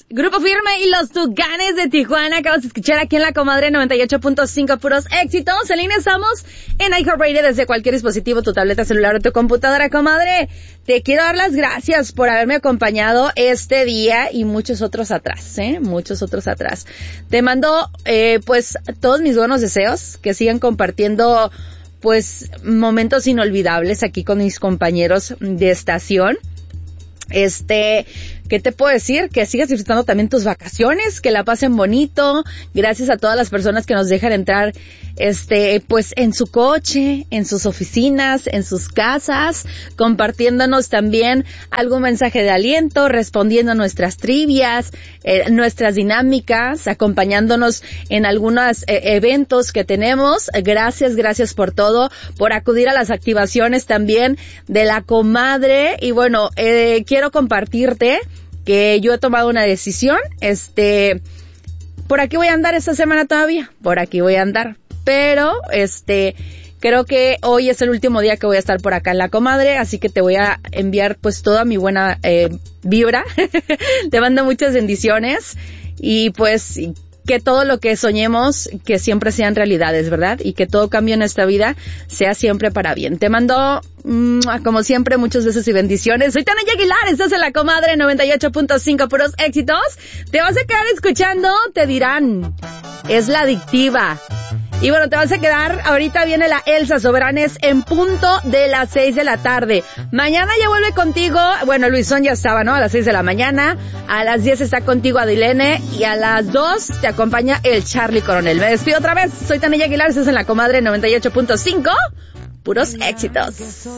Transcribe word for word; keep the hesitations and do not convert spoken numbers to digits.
Grupo Firme y los Tucanes de Tijuana. Acabas de escuchar aquí en La Comadre noventa y ocho punto cinco, puros éxitos. En línea estamos en iHeartRadio desde cualquier dispositivo, tu tableta, celular o tu computadora. Comadre, te quiero dar las gracias por haberme acompañado este día y muchos otros atrás, ¿eh? Muchos otros atrás. Te mando, eh, pues, todos mis buenos deseos, que sigan compartiendo, pues, momentos inolvidables aquí con mis compañeros de estación. Este, ¿qué te puedo decir? Que sigas disfrutando también tus vacaciones, que la pasen bonito. Gracias a todas las personas que nos dejan entrar, este, pues en su coche, en sus oficinas, en sus casas, compartiéndonos también algún mensaje de aliento, respondiendo a nuestras trivias, eh, nuestras dinámicas, acompañándonos en algunos eh, eventos que tenemos. Gracias, gracias por todo, por acudir a las activaciones también de La Comadre. Y bueno, eh, quiero compartirte que yo he tomado una decisión. Este, por aquí voy a andar esta semana todavía, por aquí voy a andar, pero este, creo que hoy es el último día que voy a estar por acá en La Comadre, así que te voy a enviar pues toda mi buena eh, vibra. Te mando muchas bendiciones y pues que todo lo que soñemos, que siempre sean realidades, ¿verdad? Y que todo cambio en nuestra vida sea siempre para bien. Te mando, mmm, como siempre, muchos besos y bendiciones. Soy Tania Aguilar, estás en La Comadre noventa y ocho punto cinco, puros éxitos. Te vas a quedar escuchando, te dirán, es la adictiva. Y bueno, te vas a quedar, ahorita viene la Elsa Soberanes en punto de las seis de la tarde. Mañana ya vuelve contigo, bueno, Luisón ya estaba, ¿no? A las seis de la mañana, a las diez está contigo Adilene y a las dos te acompaña el Charlie Coronel. Me despido otra vez, soy Tania Aguilar, estás en La Comadre noventa y ocho punto cinco, puros éxitos.